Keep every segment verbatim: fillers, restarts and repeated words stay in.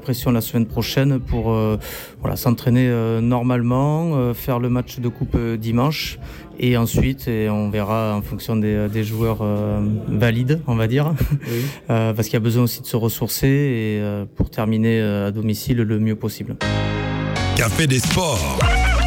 pression la semaine prochaine pour euh, voilà, s'entraîner euh, normalement, euh, faire le match de coupe euh, dimanche. Et ensuite, et on verra en fonction des, des joueurs euh, valides, on va dire, oui. euh, parce qu'il y a besoin aussi de se ressourcer et euh, pour terminer euh, à domicile le mieux possible. Café des sports.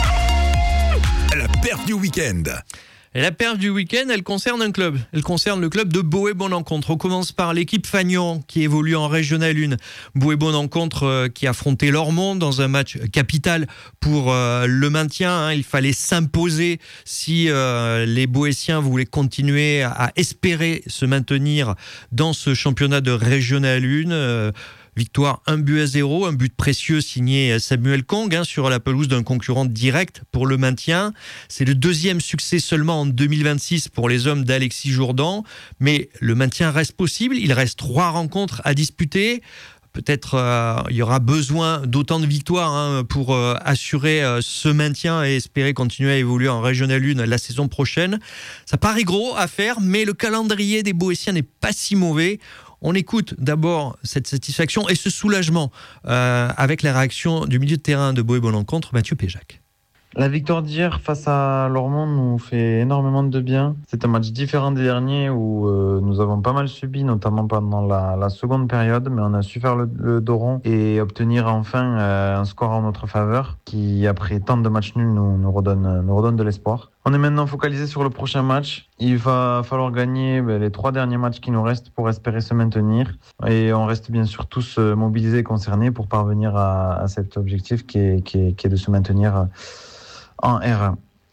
La perf du week-end. Et la perf du week-end, elle concerne un club. Elle concerne le club de Boët-Bonencontre. On commence par l'équipe Fagnon qui évolue en Régional un. Boët-Bonencontre euh, qui affrontait Lormont dans un match capital pour euh, le maintien. Hein. Il fallait s'imposer si euh, les Boétiens voulaient continuer à, à espérer se maintenir dans ce championnat de Régional un. Euh, Victoire un but à zéro, un but précieux signé Samuel Kong hein, sur la pelouse d'un concurrent direct pour le maintien. C'est le deuxième succès seulement en deux mille vingt-six pour les hommes d'Alexis Jourdan. Mais le maintien reste possible. Il reste trois rencontres à disputer. Peut-être euh, il y aura besoin d'autant de victoires hein, pour euh, assurer euh, ce maintien et espérer continuer à évoluer en Régional un la saison prochaine. Ça paraît gros à faire, mais le calendrier des Boétiens n'est pas si mauvais. On écoute d'abord cette satisfaction et ce soulagement euh, avec la réaction du milieu de terrain de Boët-Bonencontre, Mathieu Péjac. La victoire d'hier face à Lormont nous fait énormément de bien. C'est un match différent des derniers où euh, nous avons pas mal subi, notamment pendant la, la seconde période, mais on a su faire le, le dos rond et obtenir enfin euh, un score en notre faveur qui, après tant de matchs nuls, nous, nous, redonne, nous redonne de l'espoir. On est maintenant focalisé sur le prochain match. Il va falloir gagner ben, les trois derniers matchs qui nous restent pour espérer se maintenir. Et on reste bien sûr tous mobilisés et concernés pour parvenir à, à cet objectif qui est, qui est, qui est de se maintenir en R un.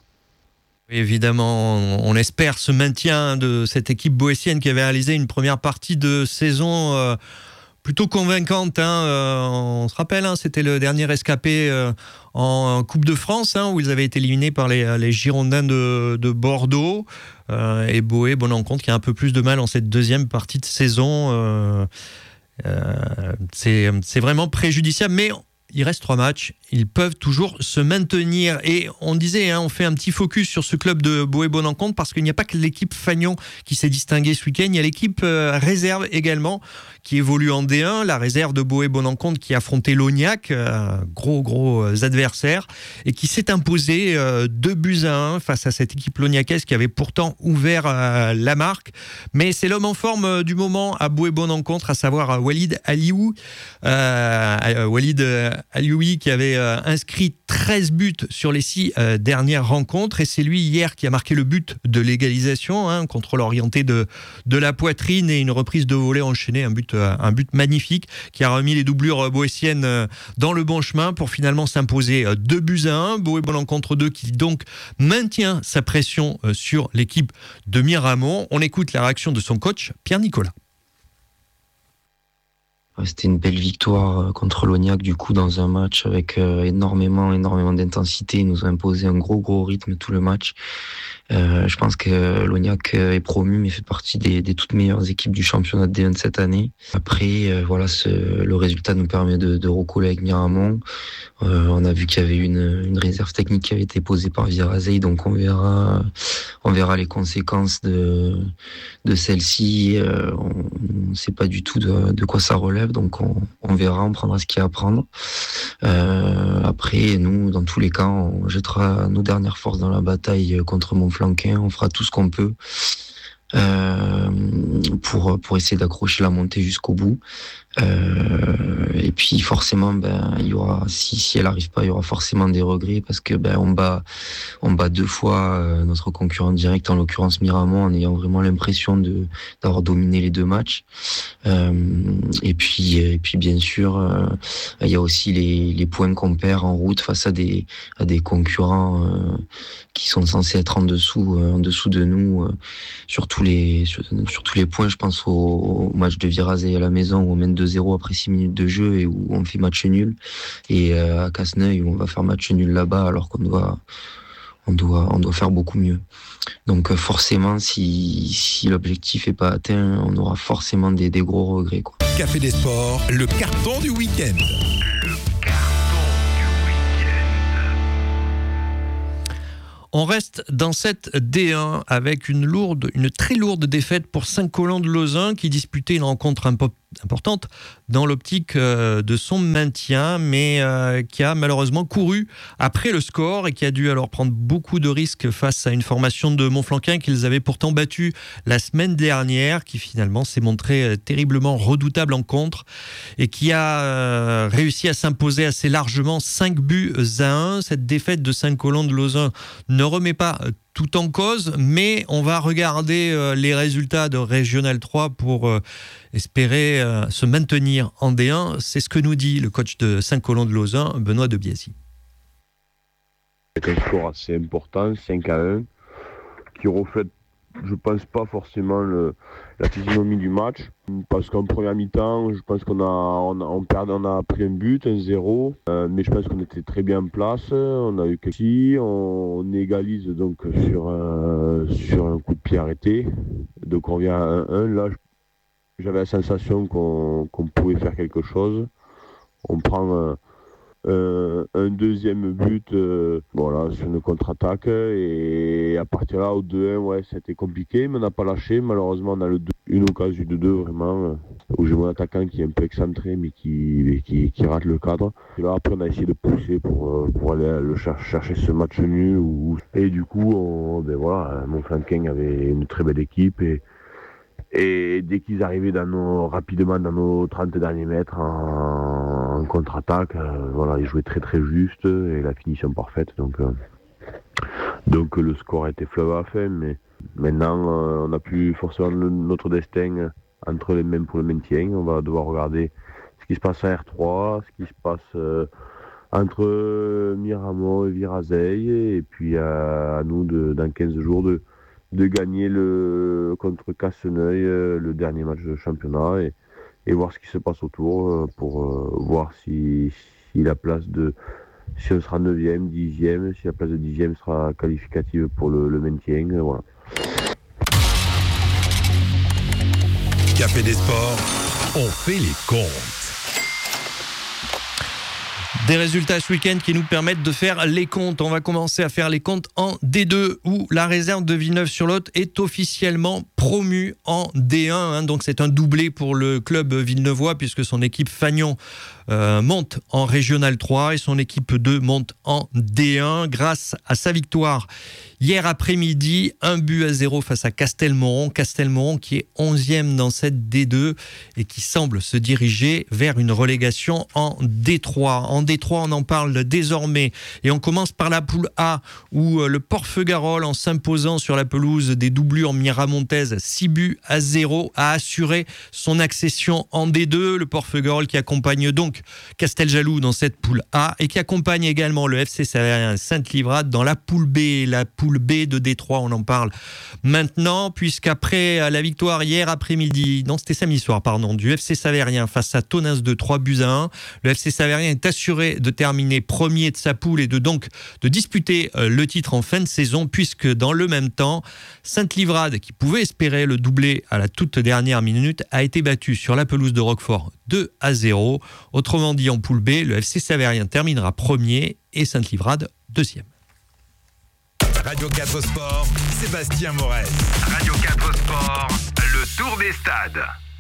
Évidemment, on espère ce maintien de cette équipe boétienne qui avait réalisé une première partie de saison euh, plutôt convaincante. Hein. Euh, on se rappelle, hein, c'était le dernier escapé euh, en Coupe de France, hein, où ils avaient été éliminés par les, les Girondins de, de Bordeaux. Euh, et Boët-Bonencontre qui a un peu plus de mal en cette deuxième partie de saison. Euh, euh, c'est, c'est vraiment préjudiciable, mais il reste trois matchs, ils peuvent toujours se maintenir. Et on disait, hein, on fait un petit focus sur ce club de Boët-Bonencontre parce qu'il n'y a pas que l'équipe Fagnon qui s'est distinguée ce week-end, il y a l'équipe euh, réserve également qui évolue en D un, la réserve de Boët-Bonencontre qui a affronté l'Ognac, euh, gros gros adversaires, et qui s'est imposé euh, deux buts à un face à cette équipe lognacaise qui avait pourtant ouvert euh, la marque. Mais c'est l'homme en forme euh, du moment à Boët-Bonencontre, à savoir euh, Walid Aliou, euh, euh, Walid euh, Alioui qui avait euh, inscrit treize buts sur les six euh, dernières rencontres, et c'est lui hier qui a marqué le but de l'égalisation, hein, contrôle orienté de, de la poitrine et une reprise de volée enchaînée, un but, euh, un but magnifique qui a remis les doublures boétiennes euh, dans le bon chemin pour finalement s'imposer euh, deux buts à un. Boët-Bonencontre deux qui donc maintient sa pression euh, sur l'équipe de Miramont. On écoute la réaction de son coach Pierre Nicolas. C'était une belle victoire contre l'Ognac, du coup, dans un match avec euh, énormément, énormément d'intensité. Ils nous ont imposé un gros, gros rythme tout le match. Euh, je pense que l'Ognac est promu, mais fait partie des, des toutes meilleures équipes du championnat de D un de cette année. Après, euh, voilà, ce, le résultat nous permet de, de recoller avec Miramont. Euh, on a vu qu'il y avait une, une réserve technique qui avait été posée par Virazei, donc on verra, on verra les conséquences de, de celle-ci. Euh, on ne sait pas du tout de, de quoi ça relève, donc on, on verra, on prendra ce qu'il y a à prendre. Euh, après, nous, dans tous les cas, on jettera nos dernières forces dans la bataille contre Montflanquin. On fera tout ce qu'on peut euh, pour pour essayer d'accrocher la montée jusqu'au bout. Euh, et puis forcément, ben il y aura, si si elle arrive pas, il y aura forcément des regrets parce que ben on bat on bat deux fois euh, notre concurrent direct, en l'occurrence Miramont, en ayant vraiment l'impression de d'avoir dominé les deux matchs. Euh, et puis et puis bien sûr, euh, il y a aussi les les points qu'on perd en route face à des à des concurrents euh, qui sont censés être en dessous euh, en dessous de nous euh, sur tous les sur, sur tous les points. Je pense au, au match de Virazei à la maison où on mène deux zéro après six minutes de jeu et où on fait match nul, et euh, à Casseneuil où on va faire match nul là-bas alors qu'on doit on doit on doit faire beaucoup mieux. Donc euh, forcément, si si l'objectif est pas atteint, on aura forcément des des gros regrets, quoi. Café des sports, le carton du week-end. On reste dans cette D un avec une lourde, une très lourde défaite pour Saint-Colomb de Lauzun qui disputait une rencontre un peu, importante dans l'optique euh, de son maintien, mais euh, qui a malheureusement couru après le score et qui a dû alors prendre beaucoup de risques face à une formation de Montflanquin qu'ils avaient pourtant battu la semaine dernière, qui finalement s'est montrée terriblement redoutable en contre et qui a euh, réussi à s'imposer assez largement cinq buts à un. Cette défaite de Saint-Colomb de Lauzun ne remet pas tout en cause, mais on va regarder euh, les résultats de Régional trois pour euh, espérer euh, se maintenir en D un. C'est ce que nous dit le coach de Saint-Colomb de Lauzun, Benoît de Biasi. C'est un score assez important, cinq à un, qui reflète, je pense pas forcément le, la physionomie du match, parce qu'en première mi-temps, je pense qu'on a, on a, on perd, on a pris un but, un zéro, euh, mais je pense qu'on était très bien en place, on a eu que si, on, on égalise donc sur un, sur un coup de pied arrêté, donc on revient à un un, là j'avais la sensation qu'on, qu'on pouvait faire quelque chose, on prend un, Euh, un deuxième but euh, voilà, sur une contre-attaque et à partir de là au deux un ouais, c'était compliqué mais on n'a pas lâché. Malheureusement on a le deux, une occasion de deux vraiment euh, où j'ai mon attaquant qui est un peu excentré mais qui, qui, qui rate le cadre et là après on a essayé de pousser pour, pour aller le cher- chercher ce match nul où... et du coup on, ben voilà, Montflanquin avait une très belle équipe et Et dès qu'ils arrivaient dans nos, rapidement dans nos trente derniers mètres en, en contre-attaque, euh, voilà, ils jouaient très très juste et la finition parfaite. Donc, euh, donc le score était fleuve à la fin, mais maintenant euh, on n'a plus forcément le, notre destin entre les mains pour le maintien. On va devoir regarder ce qui se passe à R trois, ce qui se passe euh, entre Miramont et Virazeille, et puis à, à nous de, dans quinze jours de de gagner le contre Casseneuil euh, le dernier match de championnat et, et voir ce qui se passe autour euh, pour euh, voir si, si la place de si on sera neuvième, dixième, si la place de dixième sera qualificative pour le, le maintien, euh, voilà. Café des Sports, on fait les comptes. Des résultats ce week-end qui nous permettent de faire les comptes. On va commencer à faire les comptes en D deux où la réserve de Villeneuve-sur-Lot est officiellement promue en D un. Hein. Donc c'est un doublé pour le club villeneuvois puisque son équipe Fagnon euh, monte en Régional trois et son équipe deux monte en D un grâce à sa victoire hier après-midi, un but à zéro face à Castelmoron. Castelmoron qui est onzième dans cette D deux et qui semble se diriger vers une relégation en D trois. En D trois, on en parle désormais et on commence par la poule A où le Porfeugarol, en s'imposant sur la pelouse des doublures miramontaises six buts à zéro, a assuré son accession en D deux. Le Porfeugarol qui accompagne donc Casteljaloux dans cette poule A et qui accompagne également le F C Savérien Sainte-Livrade dans la poule B, la poule B de D trois, on en parle maintenant, puisqu'après la victoire hier après-midi, non c'était samedi soir, pardon, du F C Savérien face à Tonins de trois buts à un, le F C Savérien est assuré de terminer premier de sa poule et de donc de disputer le titre en fin de saison, puisque dans le même temps, Sainte-Livrade, qui pouvait espérer le doublé à la toute dernière minute, a été battu sur la pelouse de Roquefort deux à zéro. Autrement dit, en poule B, le F C Savérien terminera premier et Sainte-Livrade deuxième. Radio quatre Sport, Sébastien Morel. Radio quatre Sport, le tour des stades.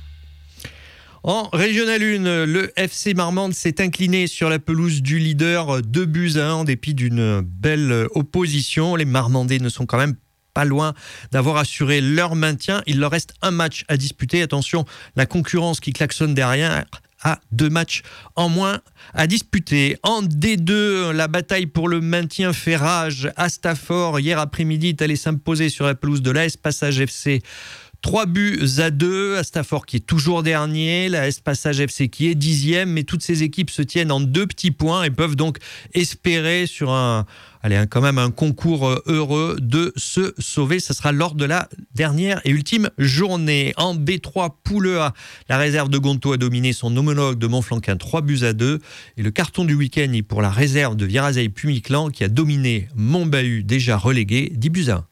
En Régional un, le F C Marmande s'est incliné sur la pelouse du leader deux buts à un en dépit d'une belle opposition. Les Marmandais ne sont quand même pas loin d'avoir assuré leur maintien. Il leur reste un match à disputer. Attention, la concurrence qui klaxonne derrière a deux matchs en moins à disputer. En D deux, la bataille pour le maintien fait rage. Astafort, hier après-midi, est allé s'imposer sur la pelouse de l'A S Passage F C. Trois buts à deux, Astafort qui est toujours dernier, l'A S Passage F C qui est dixième, mais toutes ces équipes se tiennent en deux petits points et peuvent donc espérer sur un, allez, quand même un concours heureux de se sauver. Ce sera lors de la dernière et ultime journée. En B trois, poule A, la réserve de Gontaut a dominé son homologue de Montflanquin trois buts à deux et le carton du week-end est pour la réserve de Virazeille-Pumiclan qui a dominé Montbahut déjà relégué dix buts à un.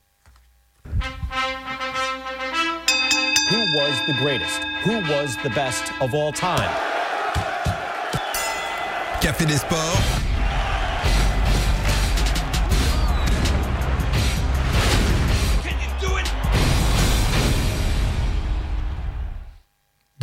Who was the greatest? Who was the best of all time? Café des Sports.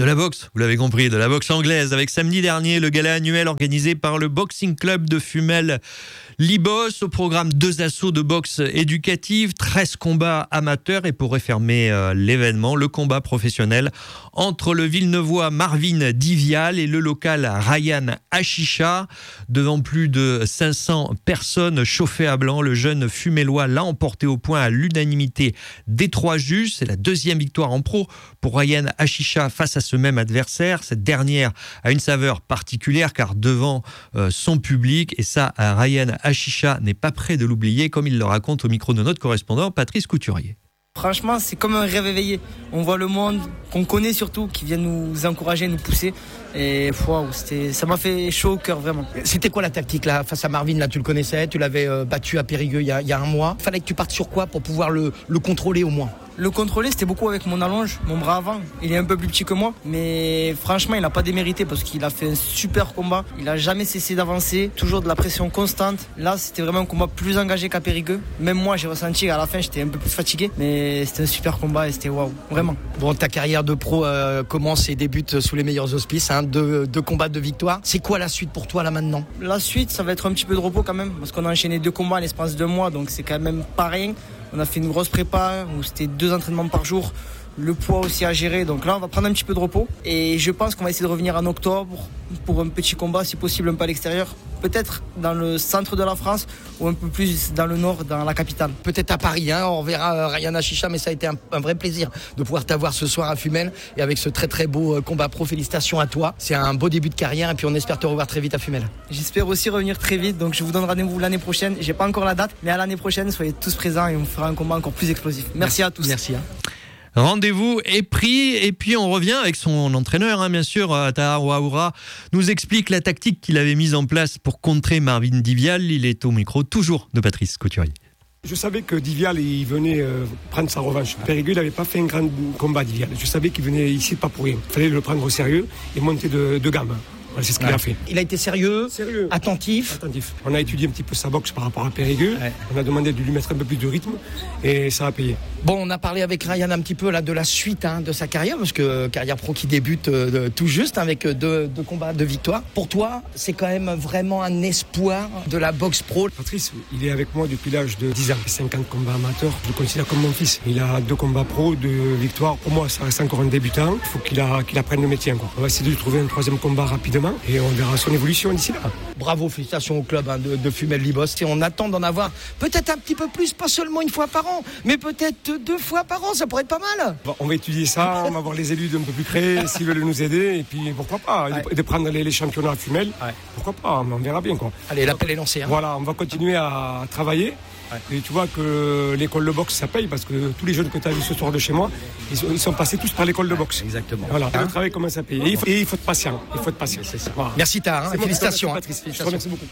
De la boxe, vous l'avez compris, de la boxe anglaise, avec samedi dernier le gala annuel organisé par le Boxing Club de Fumel-Libos. Au programme deux assauts de boxe éducative, treize combats amateurs et pour refermer euh, l'événement, le combat professionnel entre le Villeneuvois Marvin Divial et le local Ryan Achisha. Devant plus de cinq cents personnes chauffées à blanc, le jeune Fumellois l'a emporté au point à l'unanimité des trois juges. C'est la deuxième victoire en pro pour Ryan Achisha face à ce même adversaire. Cette dernière a une saveur particulière car devant euh, son public, et ça, Ryan Achisha n'est pas prêt de l'oublier, comme il le raconte au micro de notre correspondant Patrice Couturier. Franchement, c'est comme un rêve éveillé. On voit le monde qu'on connaît surtout, qui vient nous encourager, nous pousser. Et wow, c'était, ça m'a fait chaud au cœur, vraiment. C'était quoi la tactique là, face à Marvin là, tu le connaissais, tu l'avais euh, battu à Périgueux il y, a, il y a un mois. Fallait que tu partes sur quoi pour pouvoir le, le contrôler au moins? Le contrôler, c'était beaucoup avec mon allonge, mon bras avant. Il est un peu plus petit que moi, mais franchement, il n'a pas démérité parce qu'il a fait un super combat. Il n'a jamais cessé d'avancer, toujours de la pression constante. Là, c'était vraiment un combat plus engagé qu'à Périgueux. Même moi, j'ai ressenti qu'à la fin, j'étais un peu plus fatigué, mais c'était un super combat et c'était waouh, vraiment. Bon, ta carrière de pro euh, commence et débute sous les meilleurs auspices, hein, deux, deux combats, deux victoires. C'est quoi la suite pour toi là maintenant? La suite, ça va être un petit peu de repos quand même, parce qu'on a enchaîné deux combats à l'espace de mois, donc c'est quand même pas rien. On a fait une grosse prépa où c'était deux entraînements par jour, le poids aussi à gérer. Donc là, on va prendre un petit peu de repos. Et je pense qu'on va essayer de revenir en octobre pour un petit combat, si possible, un peu à l'extérieur. Peut-être dans le centre de la France ou un peu plus dans le nord, dans la capitale. Peut-être à Paris, hein, on verra Ryan Achisha, mais ça a été un, un vrai plaisir de pouvoir t'avoir ce soir à Fumel et avec ce très très beau combat pro. Félicitations à toi. C'est un beau début de carrière et puis on espère te revoir très vite à Fumel. J'espère aussi revenir très vite, donc je vous donne rendez-vous l'année prochaine. J'ai pas encore la date, mais à l'année prochaine, soyez tous présents et on fera un combat encore plus explosif. Merci, Merci. à tous. Merci. Hein. Rendez-vous est pris et puis on revient avec son entraîneur, hein, bien sûr, Tahar Ouaoura nous explique la tactique qu'il avait mise en place pour contrer Marvin Divial. Il est au micro toujours de Patrice Couturier. Je savais que Divial, il venait euh, prendre sa revanche. Périgueux, il n'avait pas fait un grand combat, Divial. Je savais qu'il venait ici pas pour rien. Il fallait le prendre au sérieux et monter de, de gamme. Voilà, c'est ce qu'il ouais. a fait. Il a été sérieux, sérieux, attentif. attentif. On a étudié un petit peu sa boxe par rapport à Périgueux. Ouais. On a demandé de lui mettre un peu plus de rythme et ça a payé. Bon, on a parlé avec Ryan un petit peu là de la suite hein, de sa carrière, parce que carrière pro qui débute euh, tout juste hein, avec deux, deux combats, deux victoires. Pour toi, c'est quand même vraiment un espoir de la boxe pro. Patrice, il est avec moi depuis l'âge de dix ans. cinquante combats amateurs, je le considère comme mon fils. Il a deux combats pro, deux victoires. Pour moi, ça reste encore un débutant. Il faut qu'il, a, qu'il apprenne le métier. Quoi. On va essayer de lui trouver un troisième combat rapidement et on verra son évolution d'ici là. Bravo, félicitations au club hein, de, de Fumel-Libos. Et on attend d'en avoir peut-être un petit peu plus, pas seulement une fois par an, mais peut-être deux fois par an, ça pourrait être pas mal. On va étudier ça, on va voir les élus d'un peu plus près, s'ils veulent nous aider, et puis pourquoi pas, ouais. de prendre les, les championnats à Fumel, ouais. pourquoi pas, on verra bien quoi. Allez, l'appel est lancé. Hein. Voilà, on va continuer à travailler. Ouais. Et tu vois que l'école de boxe, ça paye parce que tous les jeunes que tu as vus ce soir de chez moi, ils sont, ils sont passés tous par l'école de boxe. Exactement. Voilà, hein? Le travail commence à payer. Et il faut, et il faut être patient. Il faut être patient. C'est ça. Voilà. Merci Tahar, hein, félicitations. Patrice, je te remercie beaucoup.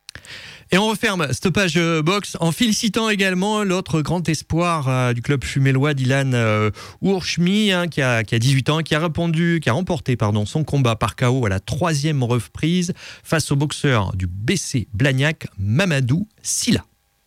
Et on referme cette page boxe en félicitant également l'autre grand espoir euh, du club fumellois, Dylan euh, Ourchmi, hein, qui, a, qui a dix-huit ans, qui a répondu, qui a remporté pardon, son combat par K O à la troisième reprise face au boxeur du B C Blagnac, Mamadou Silla.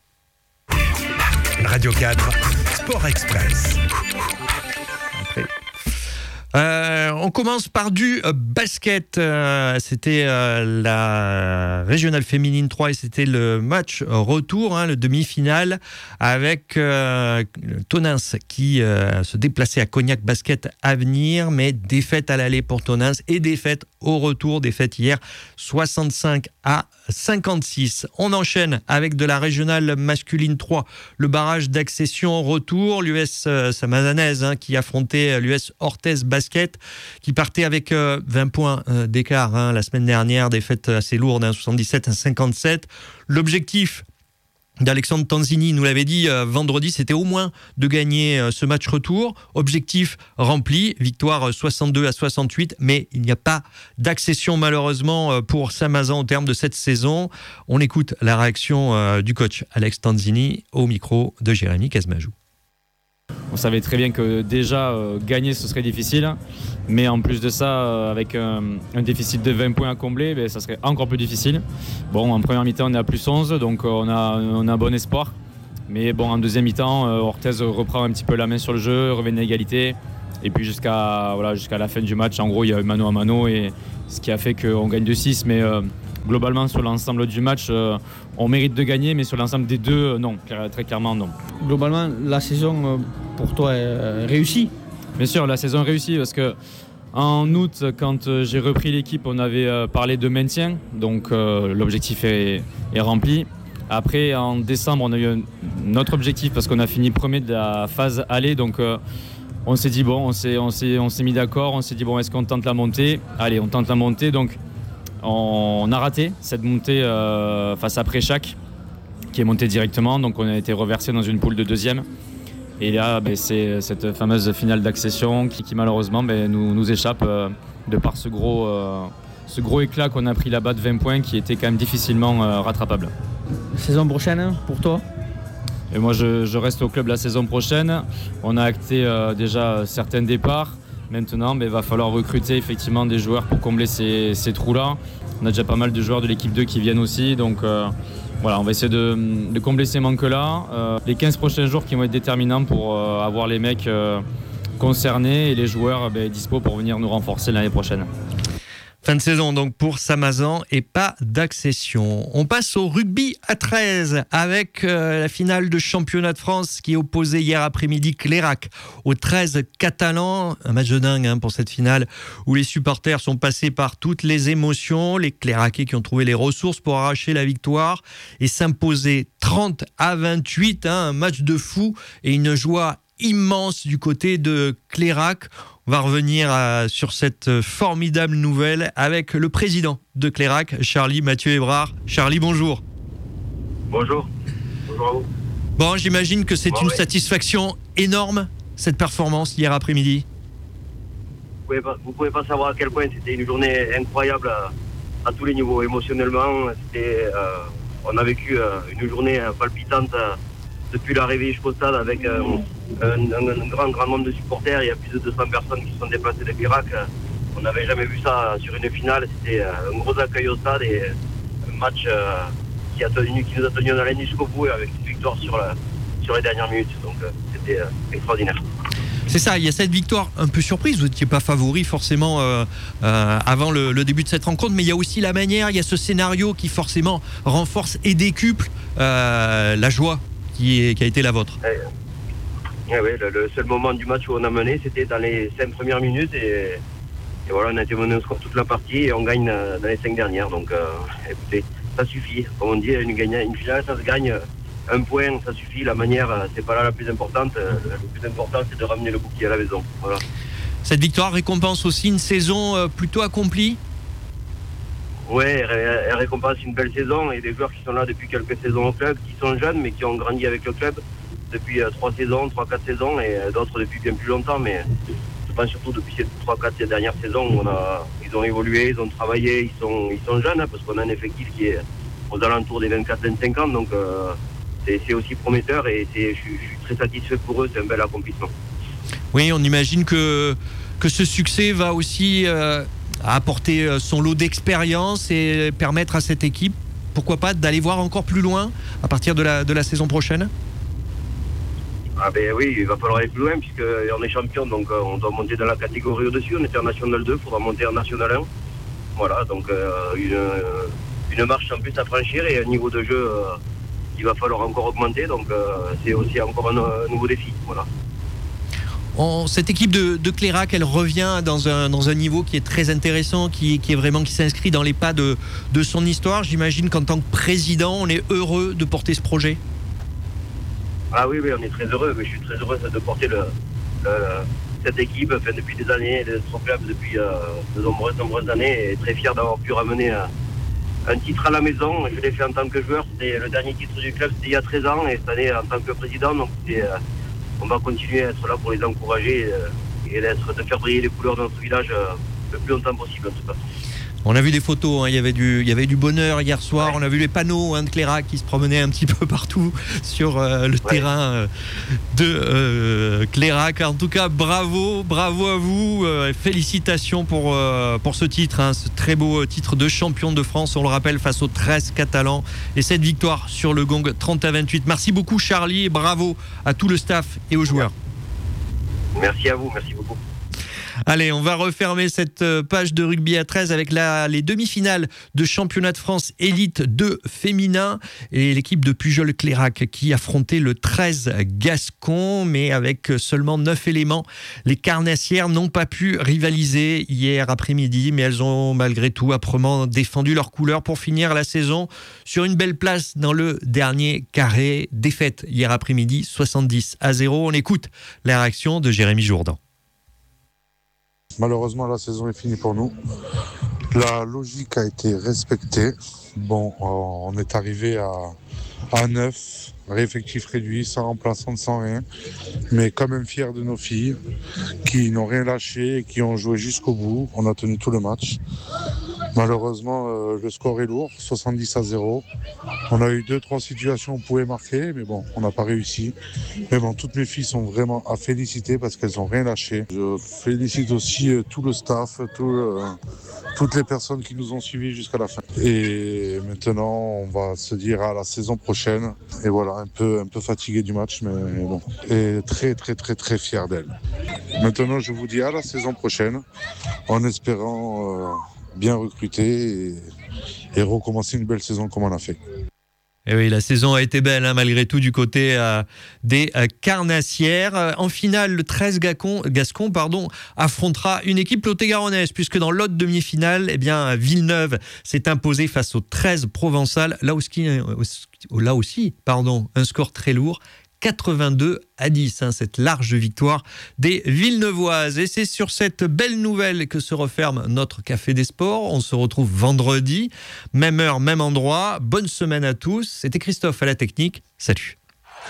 Radio quatre, Sport Express. Après. Euh, on commence par du basket. Euh, c'était euh, la régionale féminine trois et c'était le match retour, hein, le demi-finale, avec euh, Tonins qui euh, se déplaçait à Cognac Basket Avenir, mais défaite à l'aller pour Tonins et défaite au retour, défaite hier soixante-cinq à cinquante-six. On enchaîne avec de la régionale masculine trois, le barrage d'accession retour, l'U S euh, Samazanaise hein, qui affrontait l'U S Orthez Basket, qui partait avec euh, vingt points euh, d'écart hein, la semaine dernière, défaite assez lourde, hein, soixante-dix-sept à cinquante-sept. L'objectif d'Alexandre Tanzini nous l'avait dit euh, vendredi, c'était au moins de gagner euh, ce match retour. Objectif rempli, victoire soixante-deux à soixante-huit, mais il n'y a pas d'accession malheureusement euh, pour Samazan au terme de cette saison. On écoute la réaction euh, du coach Alex Tanzini au micro de Jérémy Casmajou. On savait très bien que déjà euh, gagner ce serait difficile, mais en plus de ça, euh, avec un, un déficit de vingt points à combler, ben, ça serait encore plus difficile. Bon, en première mi-temps, on est à plus onze, donc euh, on, a, on a un bon espoir. Mais bon, en deuxième mi-temps, euh, Orthez reprend un petit peu la main sur le jeu, revient à l'égalité. Et puis jusqu'à, voilà, jusqu'à la fin du match, en gros, il y a eu mano à mano, et ce qui a fait qu'on gagne deux six. Mais euh, globalement, sur l'ensemble du match, euh, on mérite de gagner, mais sur l'ensemble des deux, euh, non, très clairement, non. Globalement, la saison, euh, pour toi, est réussie ? Bien sûr, la saison est réussie parce que en août, quand j'ai repris l'équipe, on avait parlé de maintien, donc euh, l'objectif est, est rempli. Après, en décembre, on a eu un, notre objectif parce qu'on a fini premier de la phase aller, donc euh, on s'est dit bon, on s'est, on s'est, on s'est mis d'accord, on s'est dit bon, est-ce qu'on tente la montée ? Allez, on tente la montée, donc on, on a raté cette montée euh, face à Préchac, qui est montée directement, donc on a été reversé dans une poule de deuxième. Et là, ben, c'est cette fameuse finale d'accession qui, qui malheureusement ben, nous, nous échappe euh, de par ce gros, euh, ce gros éclat qu'on a pris là-bas de vingt points qui était quand même difficilement euh, rattrapable. Saison prochaine pour toi ? Et moi, je, je reste au club la saison prochaine. On a acté euh, déjà certains départs. Maintenant, ben, il va falloir recruter effectivement des joueurs pour combler ces, ces trous-là. On a déjà pas mal de joueurs de l'équipe deux qui viennent aussi. Donc, euh, Voilà, on va essayer de, de combler ces manques-là. Euh, les quinze prochains jours qui vont être déterminants pour euh, avoir les mecs euh, concernés et les joueurs ben, dispo pour venir nous renforcer l'année prochaine. Fin de saison donc pour Saint-Mazan et pas d'accession. On passe au rugby à treize avec euh, la finale de championnat de France qui opposait hier après-midi Clairac aux treize catalans. Un match de dingue hein, pour cette finale où les supporters sont passés par toutes les émotions. Les Clairacais qui ont trouvé les ressources pour arracher la victoire et s'imposer trente à vingt-huit. Hein, un match de fou et une joie immense du côté de Clairac. On va revenir à, sur cette formidable nouvelle avec le président de Clairac, Charlie Mathieu Hébrard. Charlie, bonjour. Bonjour. Bonjour à vous. Bon, j'imagine que c'est bon, une oui. satisfaction énorme, cette performance hier après-midi. Vous ne pouvez, pouvez pas savoir à quel point c'était une journée incroyable à, à tous les niveaux. Émotionnellement, c'était, euh, on a vécu euh, une journée palpitante euh, depuis l'arrivée jusqu'au stade avec euh, un, un, un grand, grand nombre de supporters. Il y a plus de deux cents personnes qui se sont déplacées de Clairac. On n'avait jamais vu ça sur une finale. C'était un gros accueil au stade et un match euh, qui, a tenu, qui nous a tenu en haleine jusqu'au bout avec une victoire sur, la, sur les dernières minutes. Donc euh, c'était euh, extraordinaire. C'est ça, il y a cette victoire un peu surprise. Vous n'étiez pas favori forcément euh, euh, avant le, le début de cette rencontre, mais il y a aussi la manière, il y a ce scénario qui forcément renforce et décuple euh, la joie qui, est, qui a été la vôtre. Eh, eh oui, le, le seul moment du match où on a mené, c'était dans les cinq premières minutes et, et voilà, on a été mené au score toute la partie et on gagne dans les cinq dernières. Donc euh, écoutez, ça suffit. Comme on dit, une, une finale, ça se gagne. Un point, ça suffit. La manière, c'est pas là la plus importante. Le plus important, c'est de ramener le bouquet à la maison. Voilà. Cette victoire récompense aussi une saison plutôt accomplie. Oui, elle, elle récompense une belle saison et des joueurs qui sont là depuis quelques saisons au club, qui sont jeunes mais qui ont grandi avec le club depuis trois saisons, trois, quatre saisons et d'autres depuis bien plus longtemps. Mais je pense surtout depuis ces trois, quatre dernières saisons où on a, ils ont évolué, ils ont travaillé, ils sont, ils sont jeunes hein, parce qu'on a un effectif qui est aux alentours des vingt-quatre vingt-cinq ans. Donc, euh, c'est aussi prometteur et c'est, je, je suis très satisfait pour eux, c'est un bel accomplissement. Oui, on imagine que, que ce succès va aussi euh, apporter son lot d'expérience et permettre à cette équipe, pourquoi pas, d'aller voir encore plus loin à partir de la, de la saison prochaine. Ah ben oui, il va falloir aller plus loin puisqu'on est champion, donc euh, on doit monter dans la catégorie au-dessus. On était en National deux, il faudra monter en National un. Voilà, donc euh, une, une marche en plus à franchir et un niveau de jeu... Euh, il va falloir encore augmenter, donc euh, c'est aussi encore un, un nouveau défi. Voilà. On, cette équipe de, de Clairac, elle revient dans un, dans un niveau qui est très intéressant, qui, qui est vraiment qui s'inscrit dans les pas de, de son histoire. J'imagine qu'en tant que président, on est heureux de porter ce projet. Ah oui, oui, on est très heureux. Mais je suis très heureux de porter le, le, cette équipe enfin, depuis des années, son club depuis euh, de nombreuses, nombreuses années, et très fier d'avoir pu ramener euh, un titre à la maison. Je l'ai fait en tant que joueur, c'était le dernier titre du club, c'était il y a treize ans, et cette année en tant que président, donc euh, on va continuer à être là pour les encourager euh, et d'être, de faire briller les couleurs de notre village euh, le plus longtemps possible en tout cas. On a vu des photos, hein, il, y avait du, il y avait du bonheur hier soir, ouais. On a vu les panneaux hein, de Clairac qui se promenaient un petit peu partout sur euh, le ouais. terrain euh, de euh, Clairac. En tout cas, bravo, bravo à vous, euh, félicitations pour, euh, pour ce titre, hein, ce très beau titre de champion de France, on le rappelle, face aux treize Catalans. Et cette victoire sur le gong trente à vingt-huit. Merci beaucoup Charlie et bravo à tout le staff et aux joueurs. Merci à vous, merci beaucoup. Allez, on va refermer cette page de rugby à treize avec la, les demi-finales de championnat de France élite deux féminin et l'équipe de Pujol-Clérac qui affrontait le treize Gascon, mais avec seulement neuf éléments. Les carnassières n'ont pas pu rivaliser hier après-midi, mais elles ont malgré tout âprement défendu leurs couleurs pour finir la saison sur une belle place dans le dernier carré. Défaite hier après-midi, soixante-dix à zéro. On écoute la réaction de Jérémy Jourdan. Malheureusement, la saison est finie pour nous. La logique a été respectée. Bon, on est arrivé à, à neuf, effectif réduit, sans remplaçante, sans rien. Mais quand même fiers de nos filles qui n'ont rien lâché et qui ont joué jusqu'au bout. On a tenu tout le match. Malheureusement, euh, le score est lourd, soixante-dix à zéro. On a eu deux, trois situations où on pouvait marquer, mais bon, on n'a pas réussi. Mais bon, toutes mes filles sont vraiment à féliciter parce qu'elles n'ont rien lâché. Je félicite aussi euh, tout le staff, tout, euh, toutes les personnes qui nous ont suivis jusqu'à la fin. Et maintenant, on va se dire à la saison prochaine. Et voilà, un peu, un peu fatigué du match, mais bon. Et très, très, très, très fier d'elles. Maintenant, je vous dis à la saison prochaine, en espérant... Euh, bien recruter et, et recommencer une belle saison comme on a fait. Et oui, la saison a été belle hein, malgré tout du côté euh, des euh, carnassières. En finale, le treize Gascon, Gascon pardon, affrontera une équipe lot-et-garonnaise puisque dans l'autre demi-finale, eh bien, Villeneuve s'est imposé face au treize Provençal. Là aussi, là aussi pardon, un score très lourd. quatre-vingt-deux à dix, hein, cette large victoire des Villeneuvoises. Et c'est sur cette belle nouvelle que se referme notre Café des Sports. On se retrouve vendredi, même heure, même endroit. Bonne semaine à tous. C'était Christophe à la technique. Salut.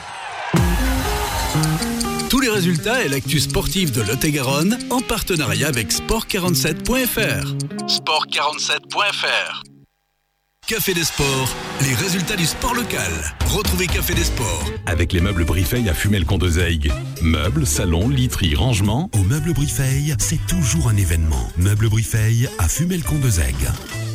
Tous les résultats et l'actu sportive de Lot-et-Garonne en partenariat avec sport quarante-sept point f r. sport quarante-sept point f r. Café des Sports, les résultats du sport local. Retrouvez Café des Sports avec les meubles Brifeil à Fumel-Condezaygues. Meubles, salons, literie, rangement. Au meuble Brifeil, c'est toujours un événement. Meubles Brifeil à Fumel-Condezaygues.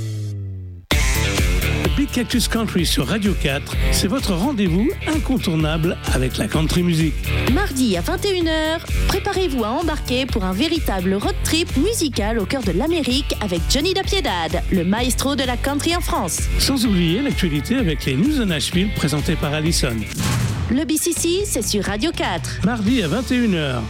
Big Cactus Country sur Radio quatre, c'est votre rendez-vous incontournable avec la country music. Mardi à vingt et une heures, préparez-vous à embarquer pour un véritable road trip musical au cœur de l'Amérique avec Johnny Da Piedad, le maestro de la country en France. Sans oublier l'actualité avec les News de Nashville présentées par Allison. Le B C C, c'est sur Radio quatre. Mardi à vingt et une heures.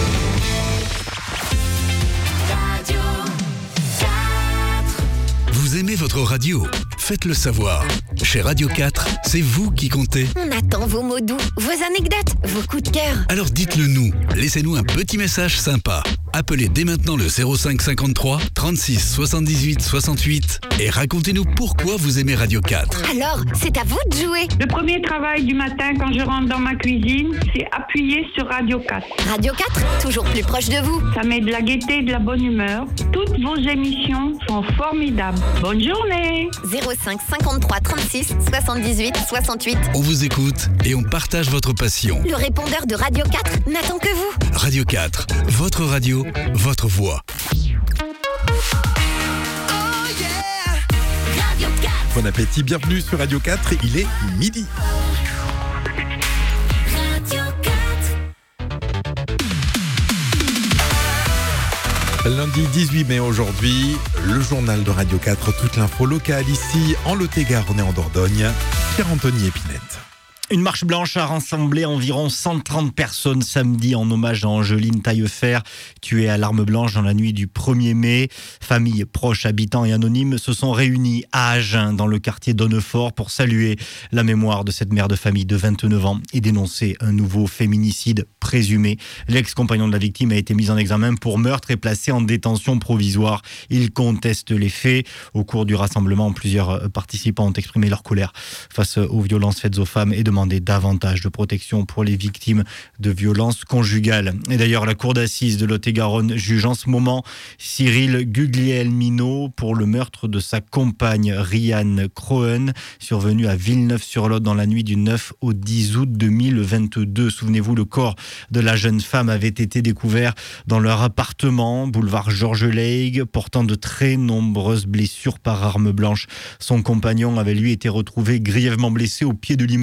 Vous aimez votre radio ? Faites-le savoir. Chez Radio quatre, c'est vous qui comptez. On attend vos mots doux, vos anecdotes, vos coups de cœur. Alors dites-le nous. Laissez-nous un petit message sympa. Appelez dès maintenant le zéro cinq cinquante-trois trente-six soixante-dix-huit soixante-huit et racontez-nous pourquoi vous aimez Radio quatre. Alors, c'est à vous de jouer. Le premier travail du matin quand je rentre dans ma cuisine, c'est appuyer sur Radio quatre. Radio quatre, toujours plus proche de vous. Ça met de la gaieté et de la bonne humeur. Toutes vos émissions sont formidables. Bonne journée. zéro cinq cinquante-trois trente-six soixante-dix-huit soixante-huit. On vous écoute et on partage votre passion. Le répondeur de Radio quatre n'attend que vous. Radio quatre, votre radio, votre voix. Bon appétit, bienvenue sur Radio quatre, il est midi. Lundi dix-huit mai aujourd'hui, le journal de Radio quatre, toute l'info locale ici en Lot-et-Garonne et en Dordogne. Pierre-Anthony Épinette. Une marche blanche a rassemblé environ cent trente personnes samedi en hommage à Angeline Taillefer, tuée à l'arme blanche dans la nuit du premier mai. Familles, proches, habitants et anonymes se sont réunis à Agen, dans le quartier d'Onnefort, pour saluer la mémoire de cette mère de famille de vingt-neuf ans et dénoncer un nouveau féminicide présumé. L'ex-compagnon de la victime a été mis en examen pour meurtre et placé en détention provisoire. Il conteste les faits. Au cours du rassemblement, plusieurs participants ont exprimé leur colère face aux violences faites aux femmes et demandé davantage de protection pour les victimes de violences conjugales. Et d'ailleurs, la cour d'assises de Lot-et-Garonne juge en ce moment Cyril Guglielmino pour le meurtre de sa compagne Rianne Crohen, survenu à Villeneuve-sur-Lot dans la nuit du neuf au dix août deux mille vingt-deux. Souvenez-vous, le corps de la jeune femme avait été découvert dans leur appartement, boulevard Georges Laigle, portant de très nombreuses blessures par arme blanche. Son compagnon avait lui été retrouvé grièvement blessé au pied de l'immeuble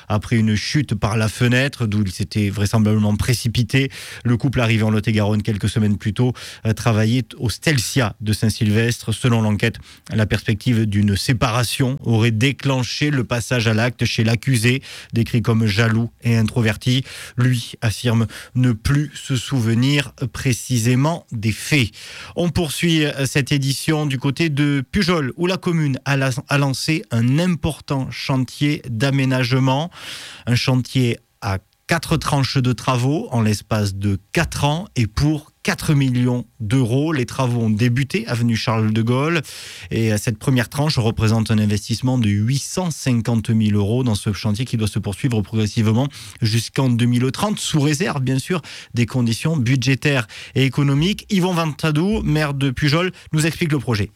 après une chute par la fenêtre, d'où il s'était vraisemblablement précipité. Le couple arrivé en Lot-et-Garonne quelques semaines plus tôt travaillait au Stelcia de Saint-Sylvestre. Selon l'enquête, la perspective d'une séparation aurait déclenché le passage à l'acte chez l'accusé, décrit comme jaloux et introverti. Lui affirme ne plus se souvenir précisément des faits. On poursuit cette édition du côté de Pujol, où la commune a, la, a lancé un important chantier d'aménagement. Un chantier à quatre tranches de travaux en l'espace de quatre ans et pour quatre millions d'euros. Les travaux ont débuté avenue Charles de Gaulle et cette première tranche représente un investissement de huit cent cinquante mille euros dans ce chantier qui doit se poursuivre progressivement jusqu'en deux mille trente, sous réserve bien sûr des conditions budgétaires et économiques. Yvon Ventadou, maire de Pujol, nous explique le projet.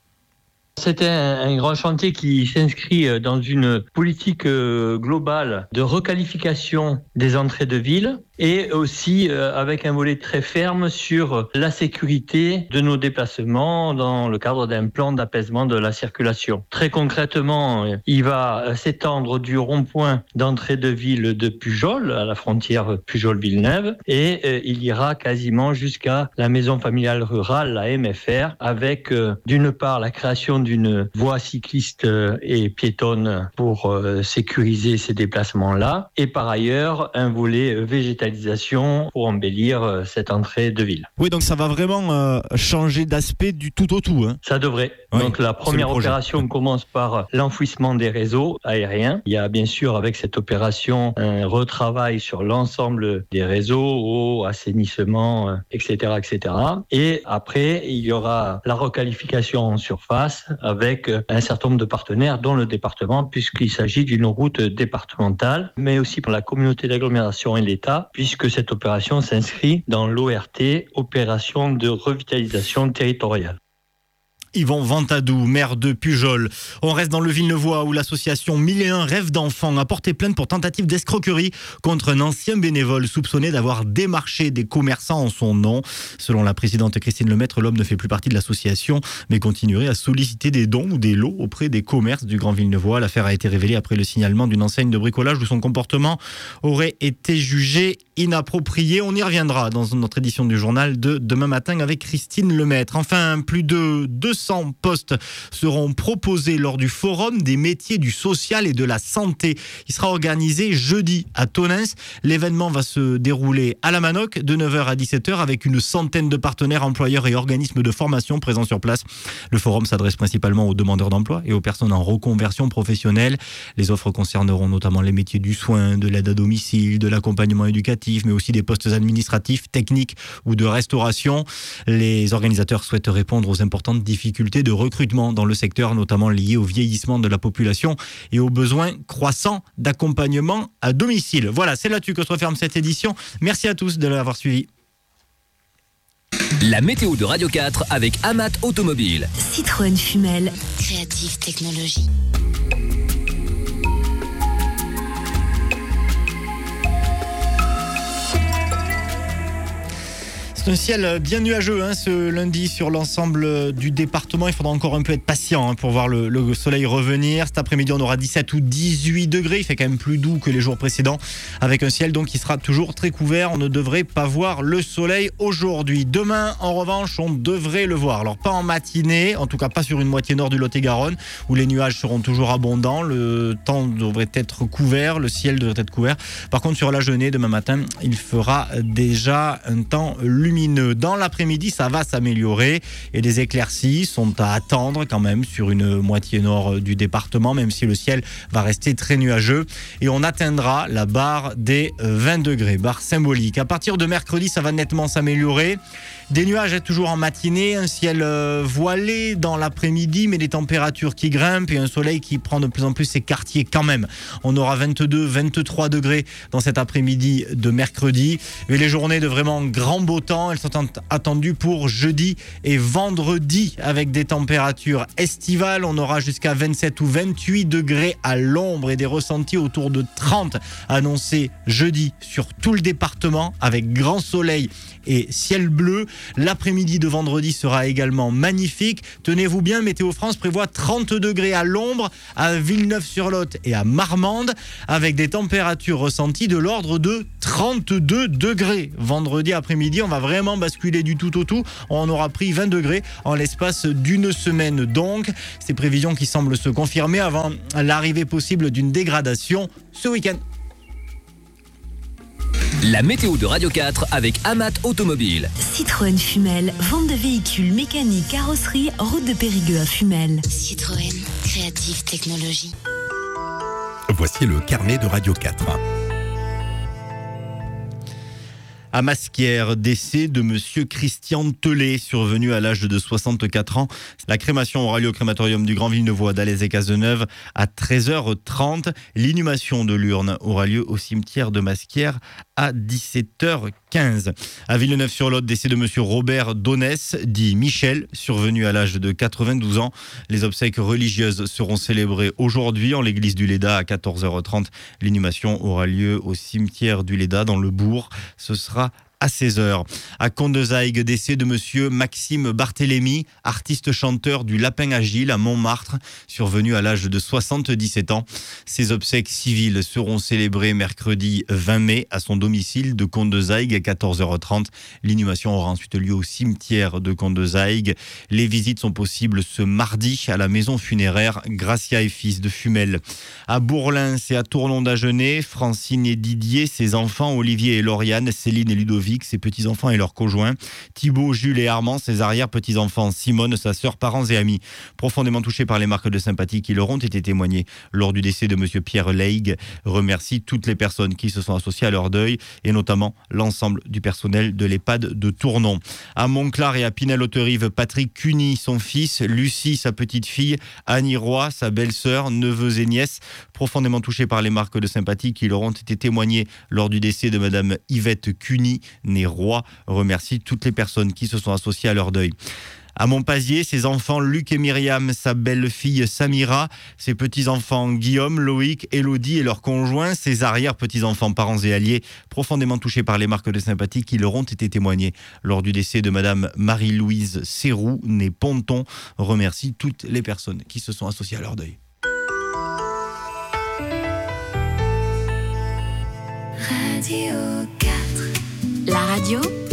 C'était un, un grand chantier qui s'inscrit dans une politique globale de requalification des entrées de ville et aussi euh, avec un volet très ferme sur la sécurité de nos déplacements dans le cadre d'un plan d'apaisement de la circulation. Très concrètement, il va s'étendre du rond-point d'entrée de ville de Pujol à la frontière Pujol-Villeneuve et euh, il ira quasiment jusqu'à la maison familiale rurale, la M F R, avec euh, d'une part la création d'une voie cycliste et piétonne pour euh, sécuriser ces déplacements-là et par ailleurs un volet végétal pour embellir cette entrée de ville. Oui, donc ça va vraiment euh, changer d'aspect du tout au tout. Hein. Ça devrait. Oui, donc la première opération commence par l'enfouissement des réseaux aériens. Il y a bien sûr avec cette opération un retravail sur l'ensemble des réseaux, eau, assainissement, et cetera, et cetera. Et après, il y aura la requalification en surface avec un certain nombre de partenaires, dont le département, puisqu'il s'agit d'une route départementale, mais aussi pour la communauté d'agglomération et l'État, puisque cette opération s'inscrit dans l'O R T, opération de revitalisation territoriale. Yvon Ventadou, maire de Pujol. On reste dans le Villeneuvois où l'association mille et un Rêves d'enfants a porté plainte pour tentative d'escroquerie contre un ancien bénévole soupçonné d'avoir démarché des commerçants en son nom. Selon la présidente Christine Lemaître, l'homme ne fait plus partie de l'association mais continuerait à solliciter des dons ou des lots auprès des commerces du Grand Villeneuvois. L'affaire a été révélée après le signalement d'une enseigne de bricolage où son comportement aurait été jugé inapproprié. On y reviendra dans notre édition du journal de demain matin avec Christine Lemaître. Enfin, plus de deux cents postes seront proposés lors du Forum des métiers du social et de la santé. Il sera organisé jeudi à Tonneins. L'événement va se dérouler à la Manoc de neuf heures à dix-sept heures avec une centaine de partenaires, employeurs et organismes de formation présents sur place. Le forum s'adresse principalement aux demandeurs d'emploi et aux personnes en reconversion professionnelle. Les offres concerneront notamment les métiers du soin, de l'aide à domicile, de l'accompagnement éducatif, mais aussi des postes administratifs, techniques ou de restauration. Les organisateurs souhaitent répondre aux importantes difficultés de recrutement dans le secteur, notamment liées au vieillissement de la population et aux besoins croissants d'accompagnement à domicile. Voilà, c'est là-dessus que se referme cette édition. Merci à tous de l'avoir suivi. La météo de Radio quatre avec Amat Automobile. Citroën Fumel, Creative Technologies. C'est un ciel bien nuageux hein, ce lundi sur l'ensemble du département. Il faudra encore un peu être patient hein, pour voir le, le soleil revenir. Cet après-midi, on aura dix-sept ou dix-huit degrés. Il fait quand même plus doux que les jours précédents avec un ciel donc qui sera toujours très couvert. On ne devrait pas voir le soleil aujourd'hui. Demain, en revanche, on devrait le voir. Alors, pas en matinée, en tout cas pas sur une moitié nord du Lot-et-Garonne où les nuages seront toujours abondants. Le temps devrait être couvert, le ciel devrait être couvert. Par contre, sur la journée, demain matin, il fera déjà un temps lumineux. Dans l'après-midi, ça va s'améliorer et des éclaircies sont à attendre quand même sur une moitié nord du département, même si le ciel va rester très nuageux et on atteindra la barre des vingt degrés, barre symbolique. À partir de mercredi, ça va nettement s'améliorer. Des nuages toujours en matinée, un ciel voilé dans l'après-midi, mais des températures qui grimpent et un soleil qui prend de plus en plus ses quartiers quand même. On aura vingt-deux, vingt-trois degrés dans cet après-midi de mercredi. Mais les journées de vraiment grand beau temps, elles sont attendues pour jeudi et vendredi avec des températures estivales. On aura jusqu'à vingt-sept ou vingt-huit degrés à l'ombre et des ressentis autour de trente annoncés jeudi sur tout le département avec grand soleil et ciel bleu. L'après-midi de vendredi sera également magnifique. Tenez-vous bien, Météo France prévoit trente degrés à l'ombre à Villeneuve-sur-Lot et à Marmande, avec des températures ressenties de l'ordre de trente-deux degrés. Vendredi après-midi, on va vraiment basculer du tout au tout. On aura pris vingt degrés en l'espace d'une semaine donc. Ces prévisions qui semblent se confirmer avant l'arrivée possible d'une dégradation ce week-end. La météo de Radio quatre avec Amat Automobile. Citroën Fumel, vente de véhicules mécaniques, carrosserie, route de Périgueux à Fumel. Citroën, créative technologie. Voici le carnet de Radio quatre. À Masquières, décès de monsieur Christian Tellet, survenu à l'âge de soixante-quatre ans. La crémation aura lieu au crématorium du Grand Villeneuvois d'Alès et Cazeneuve à treize heures trente. L'inhumation de l'urne aura lieu au cimetière de Masquières à dix-sept heures quinze. À Villeneuve-sur-Lot, décès de monsieur Robert Donès, dit Michel, survenu à l'âge de quatre-vingt-douze ans. Les obsèques religieuses seront célébrées aujourd'hui en l'église du Léda à quatorze heures trente. L'inhumation aura lieu au cimetière du Léda dans le bourg. Ce sera à seize heures. À Condezaïgue, décès de monsieur Maxime Barthélémy, artiste-chanteur du Lapin Agile à Montmartre, survenu à l'âge de soixante-dix-sept ans. Ses obsèques civiles seront célébrées mercredi vingt mai à son domicile de Condezaïgue à quatorze heures trente. L'inhumation aura ensuite lieu au cimetière de Condezaïgue. Les visites sont possibles ce mardi à la maison funéraire Gracia et Fils de Fumel. À Bourlins et à Tournon-d'Agenais, Francine et Didier, ses enfants Olivier et Lauriane, Céline et Ludovic, ses petits-enfants et leurs conjoints, Thibaut, Jules et Armand, ses arrière-petits-enfants, Simone, sa sœur, parents et amis. Profondément touchés par les marques de sympathie qui leur ont été témoignées lors du décès de monsieur Pierre Leig, remercie toutes les personnes qui se sont associées à leur deuil et notamment l'ensemble du personnel de l'EHPAD de Tournon. À Montclar et à Pinel-Haute-Rive, Patrick Cuny, son fils, Lucie, sa petite-fille, Annie Roy, sa belle-sœur, neveux et nièces, profondément touchés par les marques de sympathie qui leur ont été témoignées lors du décès de madame Yvette Cuny, née Roy, remercie toutes les personnes qui se sont associées à leur deuil. À Montpazier, ses enfants Luc et Myriam, sa belle-fille Samira, ses petits-enfants Guillaume, Loïc, Élodie et leurs conjoints, ses arrière-petits-enfants, parents et alliés, profondément touchés par les marques de sympathie qui leur ont été témoignées lors du décès de madame Marie-Louise Serroux, née Ponton, remercie toutes les personnes qui se sont associées à leur deuil. Radio quatre. La radio